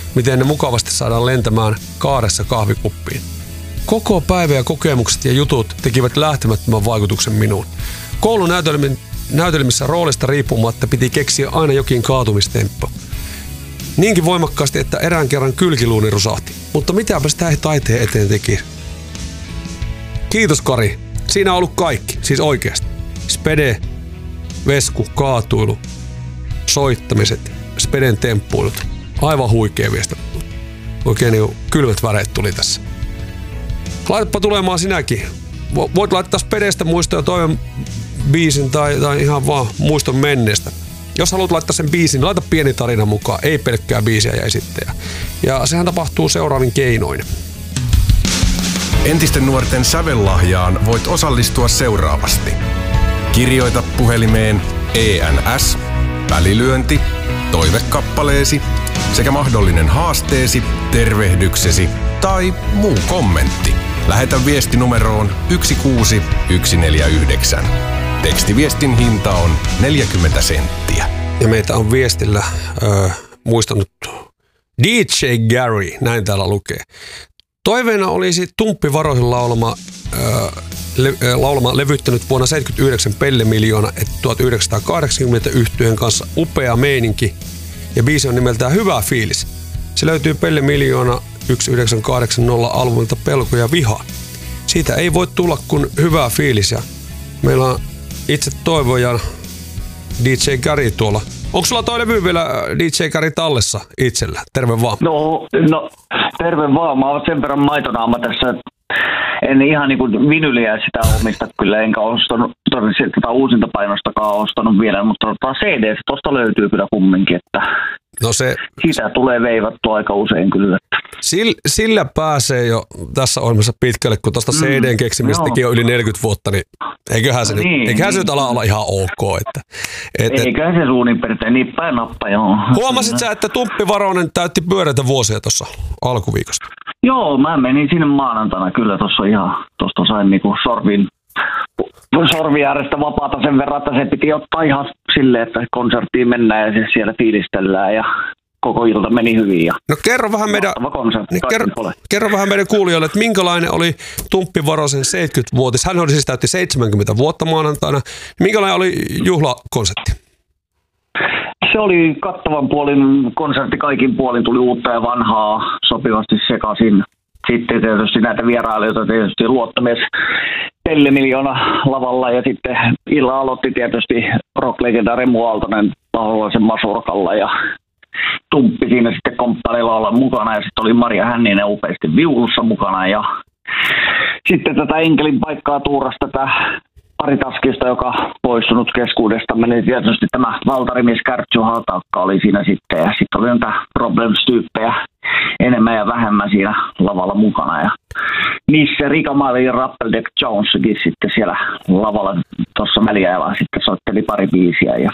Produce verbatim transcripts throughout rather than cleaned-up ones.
miten ne mukavasti saadaan lentämään kaaressa kahvikuppiin. Koko päivä ja kokemukset ja jutut tekivät lähtemättömän vaikutuksen minuun. Koulun näytelmissä roolista riippumatta piti keksiä aina jokin kaatumistemppo. Niinkin voimakkaasti, että erään kerran kylkiluuni rusahti. Mutta mitäpä sitä ei taiteen eteen teki. Kiitos Kari. Siinä on ollut kaikki. Siis oikeasti. Spede, vesku, kaatuilu, soittamiset, speden temppuilut. Aivan huikea viesti. Oikein niin kylmät väreet tuli tässä. Laitapa tulemaan sinäkin. Voit laittaa spedestä muistoja toivon biisin tai, tai ihan vaan muiston menneestä. Jos haluat laittaa sen biisin, laita pieni tarina mukaan, ei pelkkää biisiä ja esittäjä. Ja sehän tapahtuu seuraavin keinoin. Entisten nuorten sävellahjaan voit osallistua seuraavasti. Kirjoita puhelimeen E N S, välilyönti, toivekappaleesi sekä mahdollinen haasteesi, tervehdyksesi tai muu kommentti. Lähetä viesti numeroon yksi kuusi yksi neljä yhdeksän. Tekstiviestin hinta on neljäkymmentä senttiä. Ja meitä on viestillä äh, muistanut D J Gary, näin täällä lukee. Toiveena olisi Tumppi Varosen laulama, äh, le, äh, laulama levyttänyt vuonna seitsemänkymmentäyhdeksän Pelle Miljoona tuhatyhdeksänsataakahdeksankymmentä yhtyeen kanssa upea meininki. Ja biisi on nimeltään Hyvä fiilis. Se löytyy Pelle Miljoona tuhatyhdeksänsataakahdeksankymmentä albumilta Pelko ja viha. Siitä ei voi tulla kuin hyvä fiilis. Ja meillä on itse toivojan D J Gary tuolla. Onko sulla toi levy vielä D J Gary tallessa itsellä? Terve vaan. No, no terve vaan. Mä oon sen verran maitonaama tässä. En ihan niinku vinyliä sitä omista kyllä, enkä ostanut tätä uusinta painostakaan ostanut vielä, mutta C D tuosta löytyy kyllä kumminkin, että no se, sitä tulee veivattua aika usein kyllä. Sillä, sillä pääsee jo tässä ohjelmassa pitkälle, kun tuosta C D:n keksimistäkin on yli neljäkymmentä vuotta, niin eiköhän se, niin, nyt, eiköhän se nyt ala olla ihan ok. Että, et, eiköhän se suunnin periaatteen niin päin nappa, joo. Huomasit sä, että Tumppi Varonen täytti pyöreitä vuosia tuossa alkuviikosta? Joo, mä menin sinne maanantaina kyllä tuossa ihan, tuosta sain niinku sorvin, sorvin äärestä vapaata sen verran, että se piti ottaa ihan silleen, että konserttiin mennään ja siellä fiilistellään ja koko ilta meni hyvin. Ja no kerro vähän meidän, niin kerro, kerro vähän meidän kuulijoille, että minkälainen oli Tumppi Varosen seitsemänkymmentävuotis. Hän oli siis täytti seitsemänkymmentä vuotta maanantaina. Minkälainen oli juhlakonsertti? Se oli kattavan puolin konsertti, kaikin puolin tuli uutta ja vanhaa sopivasti sekaisin. Sitten tietysti näitä vierailijoita, tietysti luottamies Pelle Miljoona lavalla ja sitten illa aloitti tietysti rock-legenda Remu Aaltonen Paholaisen masurkalla ja Tumppi siinä sitten komppaneilla olla mukana ja sitten oli Maria Hänninen upeasti viulussa mukana ja sitten tätä enkelin paikkaa tuurasi tätä paritaskista, joka poistunut keskuudestamme, niin tietysti tämä valtarimies Kärtsy Hataakka oli siinä sitten ja sitten oli näitä Problems-tyyppejä enemmän ja vähemmän siinä lavalla mukana ja missä Rika Marley ja Rappeldeck Joneskin sitten siellä lavalla tuossa väliajalla sitten soitteli pari biisiä ja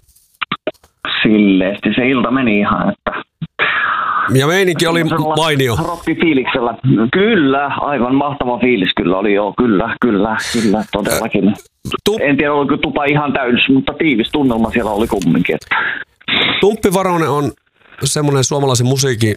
silleesti se ilta meni ihan, että ja meininki oli mainio. Rockifiiliksellä. Kyllä, aivan mahtava fiilis kyllä oli, joo, kyllä, kyllä, kyllä, todellakin. Tu- en tiedä, oliko tupa ihan täys, mutta tiivis tunnelma siellä oli kumminkin. Että. Tumppi Varonen on semmoinen suomalaisen musiikin,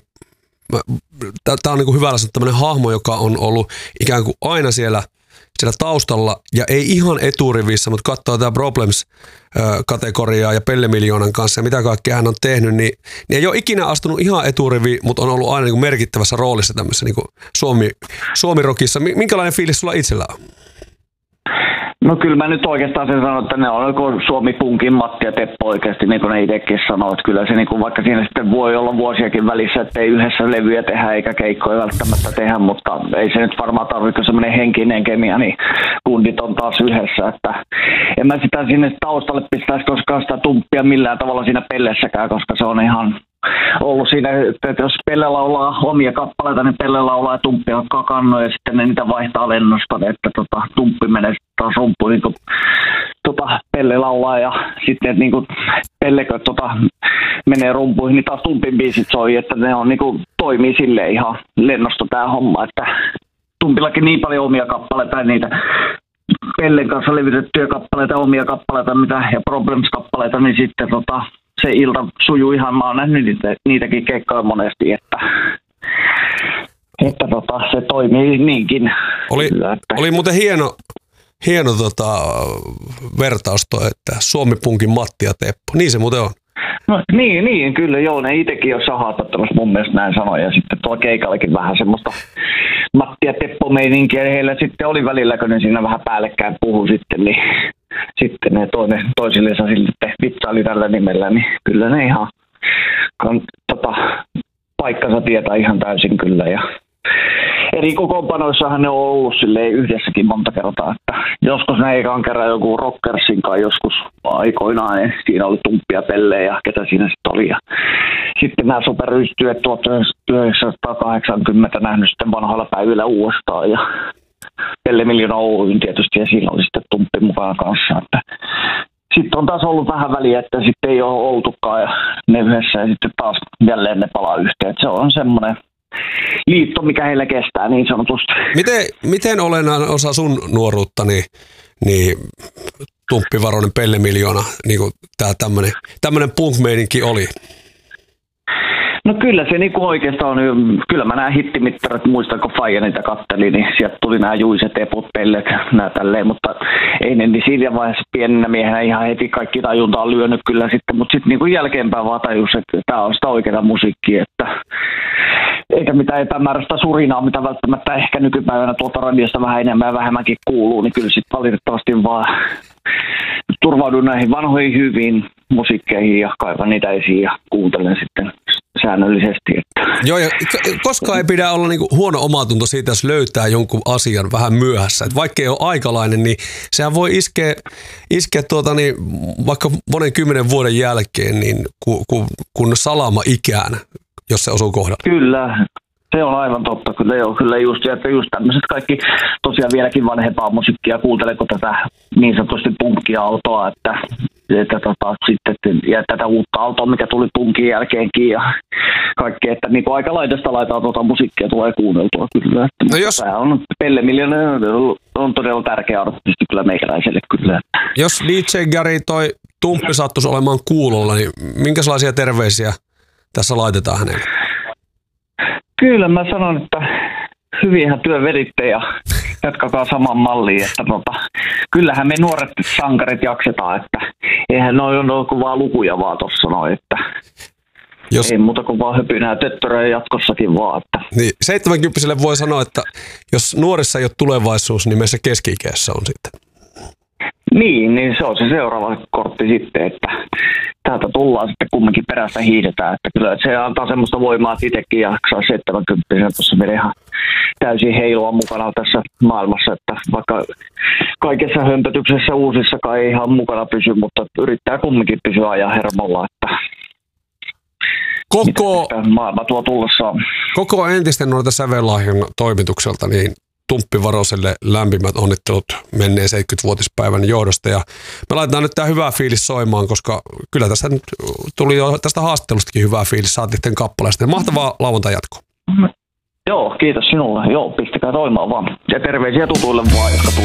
tämä on niin kuin hyvällä sanoa tämmöinen hahmo, joka on ollut ikään kuin aina siellä, siellä taustalla ja ei ihan eturivissä, mutta katsoo tämä Problems-kategoriaa ja Pelle Miljoonan kanssa ja mitä kaikkea hän on tehnyt, niin, niin ei ole ikinä astunut ihan eturiviin, mutta on ollut aina niin kuin merkittävässä roolissa tämmöisessä niin kuin Suomi, Suomi-rockissa. Minkälainen fiilis sulla itsellä on? No kyllä mä nyt oikeastaan sen sanon, että ne on Suomi Punkin Matti ja Teppo oikeasti, niin kuin ne itsekin sanoo, että kyllä se niin kuin, vaikka siinä sitten voi olla vuosiakin välissä, että ei yhdessä levyjä tehdä eikä keikkoja välttämättä tehdä, mutta ei se nyt varmaan tarvitse semmoinen henkinen kemia, niin kundit on taas yhdessä, että en mä sitä sinne taustalle pistäisi koskaan sitä Tumppia millään tavalla siinä Pellessäkään, koska se on ihan ollut siinä, että jos Pelle laulaa omia kappaleita, niin Pelle laulaa ja Tumppi on kakannut ja sitten ne niitä vaihtaa lennosta, että tota, Tumppi menee taas rumpuihin, kun tota, Pelle laulaa ja sitten niin kuin Pellekö tota, menee rumpuihin, niin taas Tumpin biisit soi, että ne on, niin kuin, toimii silleen ihan lennosta tämä homma, että Tumpillakin niin paljon omia kappaleita ja niitä Pellen kanssa levitettyjä kappaleita, omia kappaleita mitä, ja Problems-kappaleita, niin sitten tota, se ilta sujuu ihan, mä oon nähnyt niitä, niitäkin keikkoja monesti, että, että tota, se toimii niinkin. Oli, kyllä, että... oli muuten hieno, hieno tota, vertaus toi, että Suomi-punkin Matti ja Teppo, niin se muuten on. No niin, niin, kyllä joo, ne itsekin jossain haastattelussa mun mielestä näin sanoi, ja sitten tuo keikallakin vähän semmoista Matti ja Teppo-meininkiä, ja heillä sitten oli välillä, kun ne siinä vähän päällekkäin puhui sitten, niin sitten ne toinen toisillensa sitten vitsaili tällä nimellä, niin kyllä ne ihan kan, tota, paikkansa tietää ihan täysin kyllä, ja eri kokoonpanoissahan ne on ollut silleen yhdessäkin monta kertaa, että joskus ne ekan kerran joku Rockersin kai joskus aikoinaan, niin siinä oli Tumppi ja Pelle ja ketä siinä sitten oli. Ja sitten nämä superyhtyöt tuhatyhdeksänsataakahdeksankymmentä nähnyt sitten vanhoilla päivillä uudestaan ja Pelle Miljoona Oyn tietysti ja siinä oli sitten Tumppi mukana kanssa. Että sitten on taas ollut vähän väliä, että sitten ei ole oltukaan ja ne yhdessä ja sitten taas jälleen ne palaa yhteen. Että se on semmoinen liitto, mikä heillä kestää niin sanotusti. Miten, miten olennainen osa sun nuoruutta, niin, niin Tumppi Varonen, Pelle Miljoona, niin kuin tää tämmönen, tämmönen punk-meininki oli? No kyllä se niinku oikeastaan on, kyllä mä nämä hittimittarit muistan, kun Faija niitä katteli, niin sieltä tuli nämä Juiset, Eput, Pellet, nämä tälleen, mutta ei ne niin siinä vaiheessa pienenä miehenä ihan heti kaikki tajunta on lyönyt kyllä sitten, mutta sitten niinku jälkeenpäin vaan tajus, että tämä on sitä oikeaa musiikkia, että eikä mitään epämääräistä surinaa, mitä välttämättä ehkä nykypäivänä tuolta radiosta vähän enemmän ja vähemmänkin kuuluu, niin kyllä sitten valitettavasti vaan turvaudun näihin vanhoihin hyviin musiikkeihin ja kaivan niitä esiin ja kuuntelen sitten säännöllisesti. Että. Joo, ja koskaan ei pidä olla niinku huono omatunto siitä, jos löytää jonkun asian vähän myöhässä. Et vaikka ei ole aikalainen, niin sehän voi iskeä, iskeä tuota, niin, vaikka monen kymmenen vuoden jälkeen, niin kun, kun, kun salama ikään, jos se osuu kohdalla. Kyllä, se on aivan totta. Kyllä, joo, kyllä just, että just tämmöiset kaikki tosiaan vieläkin vanhempaa musiikkia kuunteleko tätä niin sanotusti punkki-autoa, että, että tota, sitten, ja tätä uutta autoa, mikä tuli punkin jälkeenkin ja kaikkea, että niin aika laidasta laitaa tuota musiikkia tulee kuunneltua kyllä. Että, no jos, tämä on Pelle Miljoona on todella tärkeä artisti kyllä meikäläiselle kyllä. Jos D J Gary toi Tumppi sattuisi olemaan kuulolla, niin minkälaisia terveisiä tässä laitetaan hänelle? Kyllä mä sanon, että hyvinhän työ veditte ja jatkakaa saman malliin, että tota, kyllähän me nuoret sankarit jaksetaan, että eihän noin ole kuin vaan lukuja vaan tossa noin, että jos, ei muuta kuin vaan höpynää töttöröjä jatkossakin vaan. Että. Niin, seitsemänkymppiselle voi sanoa, että jos nuorissa ei ole tulevaisuus, niin meissä keski-ikässä on sitten. Niin, niin se on se seuraava kortti sitten, että täältä tullaan sitten kumminkin perästä hiidetään, että kyllä se antaa semmoista voimaa, että itsekin jaksaa seitsemänkymppisenä tuossa menee ihan täysin heilua mukana tässä maailmassa, että vaikka kaikessa hömpötyksessä uusissakaan ei ihan mukana pysy, mutta yrittää kumminkin pysyä ajan hermolla, että koko, maailma tuo tullessaan. Koko entisten nuorten sävellahjan toimitukselta, niin Tumppi Varoselle lämpimät onnittelut menneen seitsemänkymmenvuotispäivän johdosta. Ja me laitetaan nyt tämä hyvä fiilis soimaan, koska kyllä tässä nyt tuli jo tästä haastattelustakin hyvää fiilis. Saatiin kappaleesta. Mahtavaa lauantai jatkoa. Joo, kiitos sinulle. Joo, pistäkää soimaan vaan. Ja terveisiä tutuille vaan, jotka tulee.